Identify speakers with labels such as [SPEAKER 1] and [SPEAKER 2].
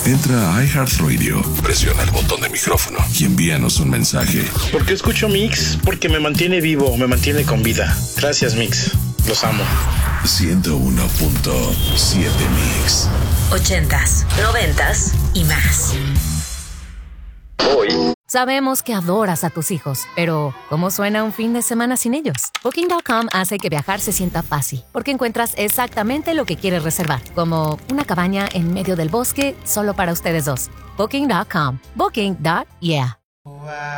[SPEAKER 1] Entra a iHeartRadio, presiona el botón de micrófono y envíanos un mensaje.
[SPEAKER 2] ¿Por qué escucho Mix? Porque me mantiene vivo, me mantiene con vida. Gracias, Mix. Los amo.
[SPEAKER 1] 101.7 Mix.
[SPEAKER 3] 80s, 90s y más.
[SPEAKER 4] Hoy.
[SPEAKER 5] Sabemos que adoras a tus hijos, pero ¿cómo suena un fin de semana sin ellos? Booking.com hace que viajar se sienta fácil, porque encuentras exactamente lo que quieres reservar, como una cabaña en medio del bosque solo para ustedes dos. Booking.com. Booking.yeah.